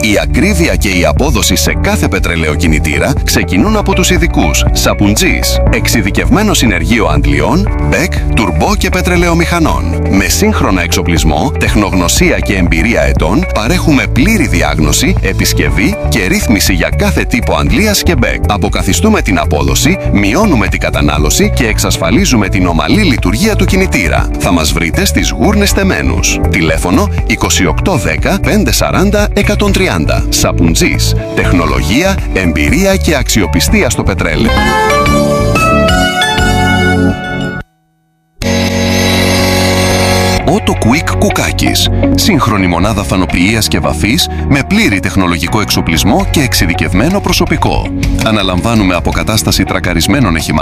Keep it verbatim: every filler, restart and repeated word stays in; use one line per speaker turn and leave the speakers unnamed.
Η ακρίβεια και η απόδοση σε κάθε πετρελαιοκινητήρα ξεκινούν από τους ειδικούς Σαπουτζής, εξειδικευμένο συνεργείο αντλιών, μπεκ, τουρμπό και πετρελαιομηχανών. Με σύγχρονα εξοπλισμό, τεχνογνωσία και εμπειρία ετών, παρέχουμε πλήρη διάγνωση, επισκευή και ρύθμιση για κάθε τύπο αντλίας και μπεκ. Αποκαθιστούμε την απόδοση, μειώνουμε την κατανάλωση και εξασφαλίζουμε την ομαλή λειτουργία του κινητήρα. Θα μας βρείτε στις Γούρνες Θεμένους. Τηλέφωνο είκοσι οκτώ δέκα πεντακόσια σαράντα εκατόν τριάντα. Σαπουτζής. Τεχνολογία, εμπειρία και αξιοπιστία στο πετρέλαιο. Auto Quick Κουκάκης. Σύγχρονη μονάδα φανοποιίας και βαφής με πλήρη τεχνολογικό εξοπλισμό και εξειδικευμένο προσωπικό. Αναλαμβάνουμε αποκατάσταση τρακαρισμένων οχημάτων